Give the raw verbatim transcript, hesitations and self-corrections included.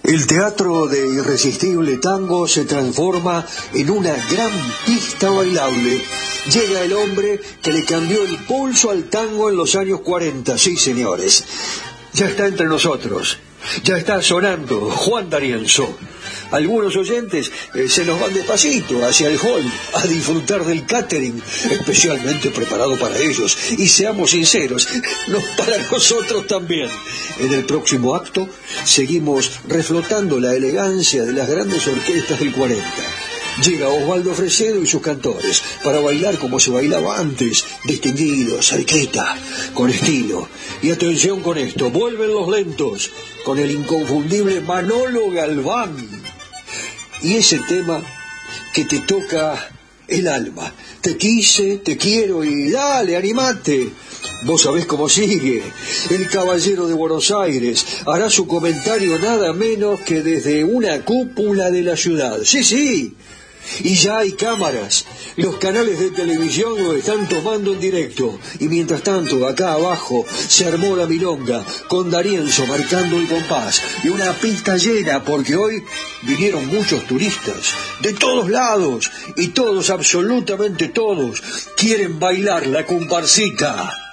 El teatro de Irresistible Tango se transforma en una gran pista bailable. Llega el hombre que le cambió el pulso al tango en los años cuarenta, sí señores. Ya está entre nosotros, ya está sonando Juan D'Arienzo. Algunos oyentes eh, se nos van despacito hacia el hall a disfrutar del catering especialmente preparado para ellos. Y seamos sinceros, no para nosotros también. En el próximo acto seguimos reflotando la elegancia de las grandes orquestas del cuarenta. Llega Osvaldo Fresedo y sus cantores para bailar como se bailaba antes, distinguido, cerquita, con estilo. Y atención con esto, vuelven los lentos con el inconfundible Manolo Galván. Y ese tema que te toca el alma. Te quise, te quiero y dale, animate. Vos sabés cómo sigue. El caballero de Buenos Aires hará su comentario nada menos que desde una cúpula de la ciudad. Sí, sí. Y ya hay cámaras. Los canales de televisión lo están tomando en directo. Y mientras tanto, acá abajo, se armó la milonga, con D'Arienzo marcando el compás. Y una pista llena, porque hoy vinieron muchos turistas, de todos lados. Y todos, absolutamente todos, quieren bailar la comparsita.